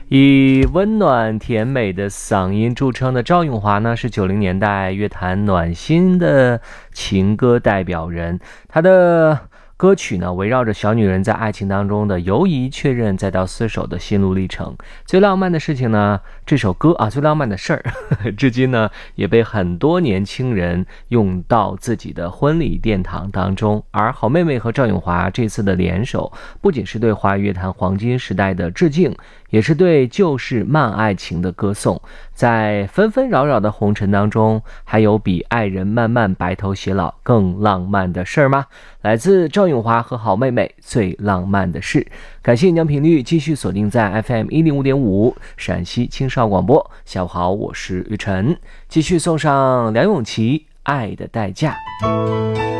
以温暖甜美的嗓音著称的赵咏华呢，是90年代乐坛暖心的情歌代表人。他的歌曲呢，围绕着小女人在爱情当中的犹疑、确认，再到厮守的心路历程。最浪漫的事情呢，这首歌最浪漫的事儿，至今呢也被很多年轻人用到自己的婚礼殿堂当中。而好妹妹和赵咏华这次的联手，不仅是对华语乐坛黄金时代的致敬，也是对旧式慢爱情的歌颂。在纷纷扰扰的红尘当中，还有比爱人慢慢白头偕老更浪漫的事儿吗？来自赵咏华和好妹妹最浪漫的事。感谢你将频率继续锁定在 FM 105.5陕西青少广播。下午好，我是玉晨，继续送上梁咏琪《爱的代价》。